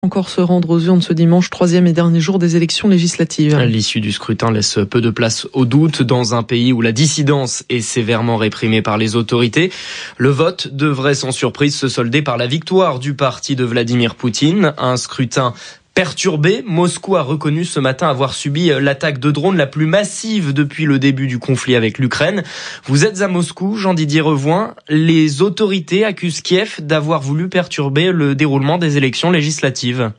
Encore se rendre aux urnes ce dimanche, 3e et dernier jour des élections législatives. L'issue du scrutin laisse peu de place au doute dans un pays où la dissidence est sévèrement réprimée par les autorités. Le vote devrait sans surprise se solder par la victoire du parti de Vladimir Poutine. Un scrutin perturbé. Moscou a reconnu ce matin avoir subi l'attaque de drones la plus massive depuis le début du conflit avec l'Ukraine. Vous êtes à Moscou, Jean-Didier Revoin. Les autorités accusent Kiev d'avoir voulu perturber le déroulement des élections législatives.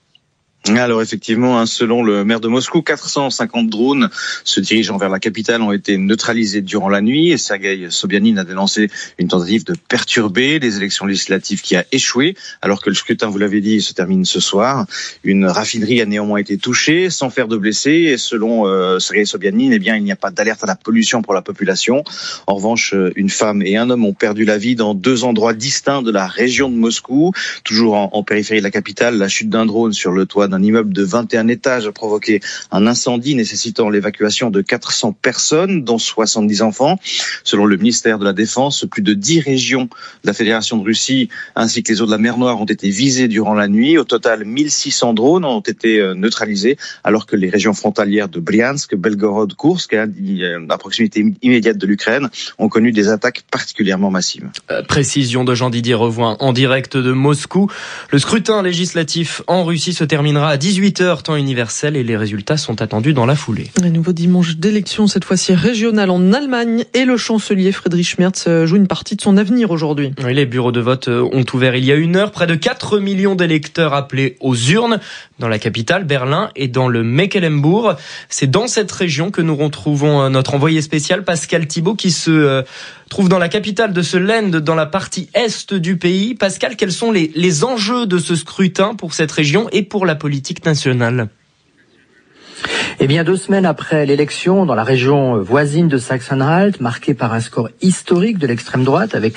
Alors effectivement, selon le maire de Moscou, 450 drones se dirigeant vers la capitale ont été neutralisés durant la nuit et Sergueï Sobyanin a dénoncé une tentative de perturber les élections législatives qui a échoué alors que le scrutin, vous l'avez dit, se termine ce soir. Une raffinerie a néanmoins été touchée sans faire de blessés et selon Sergueï Sobyanin, il n'y a pas d'alerte à la pollution pour la population. En revanche, une femme et un homme ont perdu la vie dans 2 endroits distincts de la région de Moscou. Toujours en périphérie de la capitale, la chute d'un drone sur le toit d'un immeuble de 21 étages a provoqué un incendie nécessitant l'évacuation de 400 personnes, dont 70 enfants. Selon le ministère de la Défense, plus de 10 régions de la Fédération de Russie ainsi que les eaux de la mer Noire ont été visées durant la nuit. Au total, 1600 drones ont été neutralisés, alors que les régions frontalières de Briansk, Belgorod, Koursk, à proximité immédiate de l'Ukraine, ont connu des attaques particulièrement massives. Précision de Jean-Didier Revoin en direct de Moscou. Le scrutin législatif en Russie se terminera à 18h temps universel et les résultats sont attendus dans la foulée. Un nouveau dimanche d'élection, cette fois-ci régionale en Allemagne, et le chancelier Friedrich Merz joue une partie de son avenir aujourd'hui. Oui, les bureaux de vote ont ouvert il y a 1 heure. Près de 4 millions d'électeurs appelés aux urnes dans la capitale, Berlin, et dans le Mecklembourg. C'est dans cette région que nous retrouvons notre envoyé spécial Pascal Thibault qui se trouve dans la capitale de ce Land, dans la partie est du pays. Pascal, quels sont les enjeux de ce scrutin pour cette région et pour la politique nationale ? Eh bien, 2 semaines après l'élection dans la région voisine de Sachsen-Anhalt, marquée par un score historique de l'extrême droite avec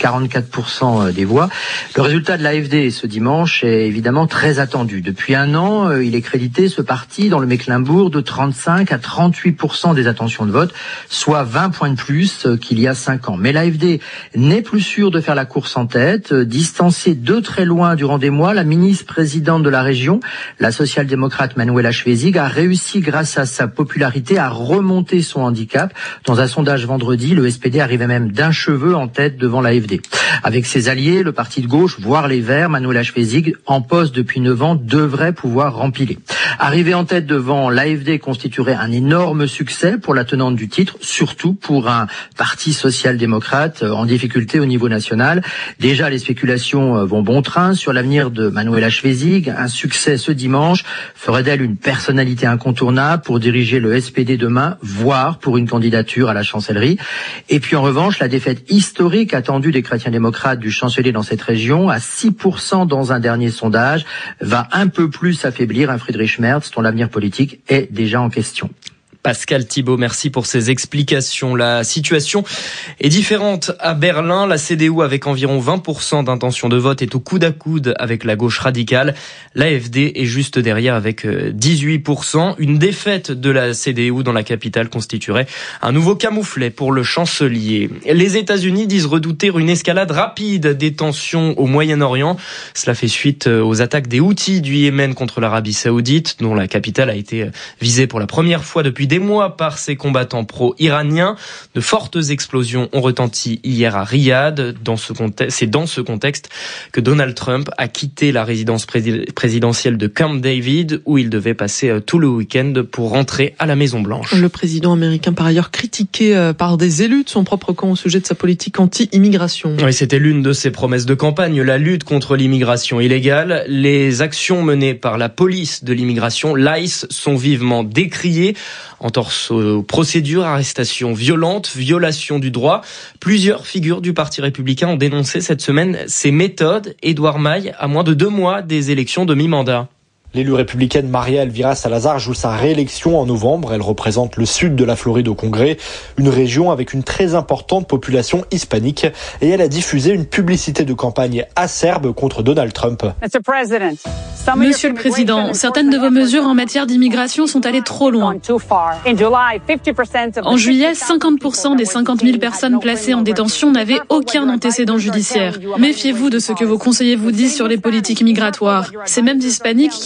44% des voix, le résultat de l'AfD ce dimanche est évidemment très attendu. Depuis 1 an, il est crédité, ce parti, dans le Mecklembourg, de 35 à 38% des intentions de vote, soit 20 points de plus qu'il y a 5 ans. Mais l'AfD n'est plus sûre de faire la course en tête. Distancée de très loin durant des mois, la ministre-présidente de la région, la social-démocrate Manuela Schwesig, a réussi grâce à sa popularité à remonter son handicap. Dans un sondage vendredi, le SPD arrivait même d'un cheveu en tête devant l'AfD. Avec ses alliés, le parti de gauche, voire les Verts, Manuela Schwesig, en poste depuis 9 ans, devrait pouvoir rempiler. Arriver en tête devant l'AfD constituerait un énorme succès pour la tenante du titre, surtout pour un parti social-démocrate en difficulté au niveau national. Déjà, les spéculations vont bon train sur l'avenir de Manuela Schwesig. Un succès ce dimanche ferait d'elle une personnalité incontournable pour diriger le SPD demain, voire pour une candidature à la chancellerie. Et puis en revanche, la défaite historique attendue des chrétiens démocrates du chancelier dans cette région, à 6% dans un dernier sondage, va un peu plus affaiblir un Friedrich Merz dont l'avenir politique est déjà en question. Pascal Thibault, merci pour ces explications. La situation est différente à Berlin. La CDU, avec environ 20% d'intention de vote, est au coude à coude avec la gauche radicale. L'AfD est juste derrière avec 18%. Une défaite de la CDU dans la capitale constituerait un nouveau camouflet pour le chancelier. Les États-Unis disent redouter une escalade rapide des tensions au Moyen-Orient. Cela fait suite aux attaques des Houthis du Yémen contre l'Arabie Saoudite, dont la capitale a été visée pour la première fois depuis des mois par ces combattants pro-iraniens. De fortes explosions ont retenti hier à Riyad. C'est dans ce contexte que Donald Trump a quitté la résidence présidentielle de Camp David, où il devait passer tout le week-end pour rentrer à la Maison-Blanche. Le président américain, par ailleurs, critiqué par des élus de son propre camp au sujet de sa politique anti-immigration. Oui, c'était l'une de ses promesses de campagne, la lutte contre l'immigration illégale. Les actions menées par la police de l'immigration, l'ICE, sont vivement décriées. Entorse aux procédures, arrestations violentes, violation du droit. Plusieurs figures du Parti républicain ont dénoncé cette semaine ces méthodes. Édouard Maille, à moins de 2 mois des élections de mi-mandat. L'élue républicaine María Elvira Salazar joue sa réélection en novembre. Elle représente le sud de la Floride au Congrès, une région avec une très importante population hispanique. Et elle a diffusé une publicité de campagne acerbe contre Donald Trump. Monsieur le Président, certaines de vos mesures en matière d'immigration sont allées trop loin. En juillet, 50% des 50 000 personnes placées en détention n'avaient aucun antécédent judiciaire. Méfiez-vous de ce que vos conseillers vous disent sur les politiques migratoires. Ces mêmes hispaniques